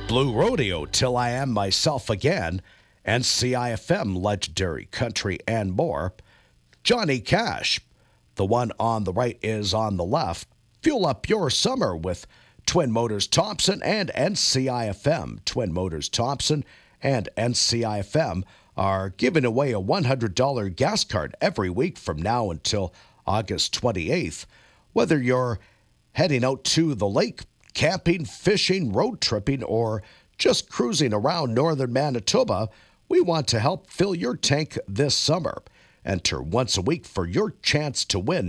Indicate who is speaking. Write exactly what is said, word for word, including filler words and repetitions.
Speaker 1: Blue Rodeo, Till I Am Myself Again, N C I F M, Legendary Country, and more. Johnny Cash, the one on the right is on the left. Fuel up your summer with Twin Motors Thompson and N C I F M. Twin Motors Thompson and N C I F M are giving away a one hundred dollars gas card every week from now until August twenty-eighth. Whether you're heading out to the lake, camping, fishing, road tripping, or just cruising around northern Manitoba, we want to help fill your tank this summer. Enter once a week for your chance to win